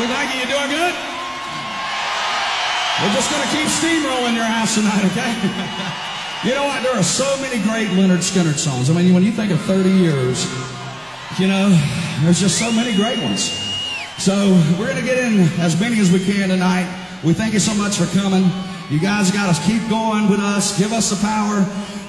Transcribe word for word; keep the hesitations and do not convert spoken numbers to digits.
We thank you. You doing good? We're just going to keep steamrolling your house tonight, okay? You know what? There are so many great Lynyrd Skynyrd songs. I mean, when you think of thirty years, you know, there's just so many great ones. So we're going to get in as many as we can tonight. We thank you so much for coming. You guys got to keep going with us. Give us the power.